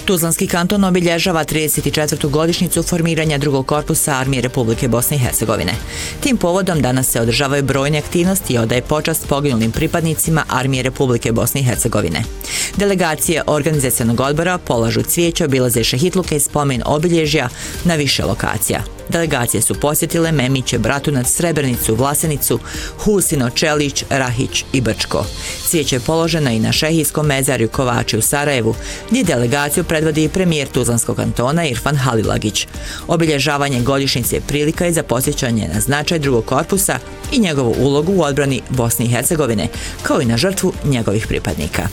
Tuzlanski kanton obilježava 34. godišnjicu formiranja drugog korpusa Armije Republike Bosne i Hercegovine. Tim povodom danas se održavaju brojne aktivnosti i odaje počast poginulim pripadnicima Armije Republike Bosne i Hercegovine. Delegacije organizacionog odbora polažu cvijeće, obilaze šehitluke i spomen obilježja na više lokacija. Delegacije su posjetile Memiće, Bratunac, Srebrenicu, Vlasenicu, Husino, Čelić, Rahić i Brčko. Cvijeće je položeno i na šehijskom mezarju Kovači u Sarajevu, gdje delegaciju predvodi i premijer Tuzlanskog kantona Irfan Halilagić. Obilježavanje godišnjice je prilika i za podsjećanje na značaj drugog korpusa i njegovu ulogu u odbrani Bosne i Hercegovine, kao i na žrtvu njegovih pripadnika.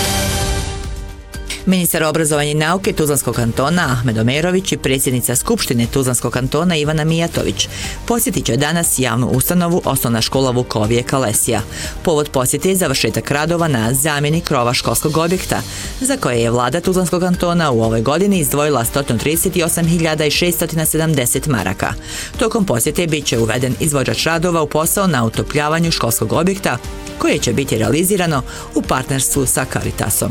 Ministar obrazovanja i nauke Tuzlanskog kantona Ahmed Omerović i predsjednica Skupštine Tuzlanskog kantona Ivana Mijatović posjetit će danas javnu ustanovu Osnovna škola Vukovije Kalesija. Povod posjete je završetak radova na zamjeni krova školskog objekta, za koje je vlada Tuzlanskog kantona u ovoj godini izdvojila 138.670 maraka. Tokom posjete bit će uveden izvođač radova u posao na utopljavanju školskog objekta, koje će biti realizirano u partnerstvu sa Caritasom.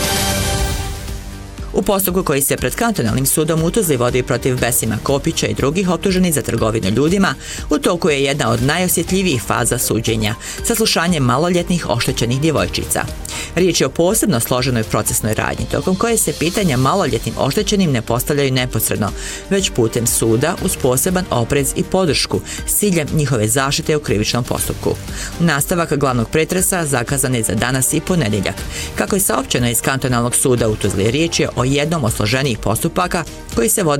U postupku koji se pred kantonalnim sudom u Tuzli vodi protiv Besima Kopića i drugih optuženih za trgovinu ljudima, u toku je jedna od najosjetljivijih faza suđenja, saslušanje maloljetnih oštećenih djevojčica. Riječ je o posebno složenoj procesnoj radnji, tokom koje se pitanja maloljetnim oštećenim ne postavljaju neposredno, već putem suda uz poseban oprez i podršku s ciljem njihove zaštite u krivičnom postupku. Nastavak glavnog pretresa zakazan je za danas i ponedjeljak. Kako je saopćeno iz kantonalnog suda u Tuzli, riječ je o jednom od složenijih postupaka koji se vode